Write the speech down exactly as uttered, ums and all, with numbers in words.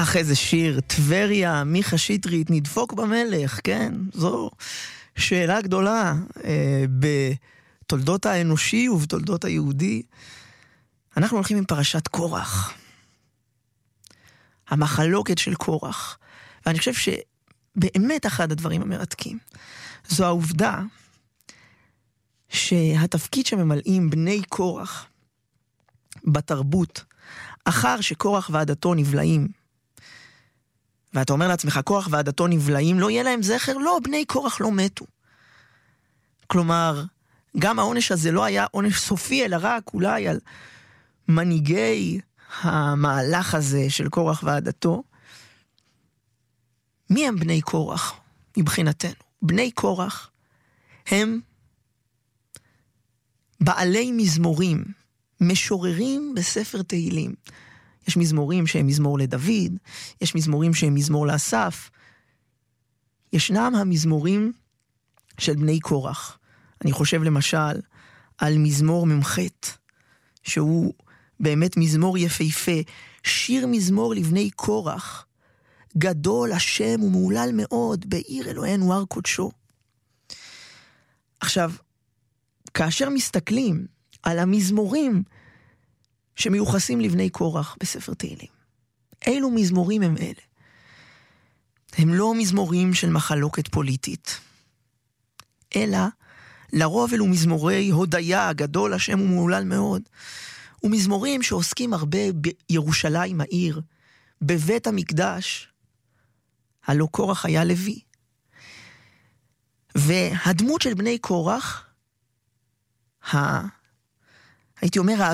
אך, איזה שיר, טבריה, מיכה שטרית, נדפוק במלך, כן? זו שאלה גדולה אה, בתולדות האנושי ובתולדות היהודי. אנחנו הולכים עם פרשת קורח. המחלוקת של קורח. ואני חושב שבאמת אחד הדברים המרתקים, זו העובדה שהתפקיד שממלאים בני קורח בתרבות, אחר שקורח ועדתו נבלעים, ואתה אומר לעצמך, קורח ועדתו נבלעים, לא יהיה להם זכר? לא, בני קורח לא מתו. כלומר, גם העונש הזה לא היה עונש סופי, אלא רק אולי על מנהיגי המהלך הזה של קורח ועדתו. מי הם בני קורח מבחינתנו? בני קורח הם בעלי מזמורים, משוררים בספר תהילים. יש מזמורים שהם מזמור לדוד, יש מזמורים שהם מזמור לאסף. ישנם המזמורים של בני קורח. אני חושב למשל על מזמור ממחת, שהוא באמת מזמור יפהפה, שיר מזמור לבני קורח, גדול השם ומעולל מאוד, בעיר אלוהינו הר קודשו. עכשיו, כאשר מסתכלים על המזמורים שמיוחסים לבני קורח בספר תהילים, אילו מזמורים הם אלה? הם לא מזמורים של מחלוקת פוליטית, אלא לרוב אלו מזמורי הודיה, גדול השם ומעולל מאוד, ומזמורים שעוסקים הרבה בירושלים העיר, בבית המקדש. הלא קורח היה לוי. והדמות של בני קורח, ה... הייתי אומר,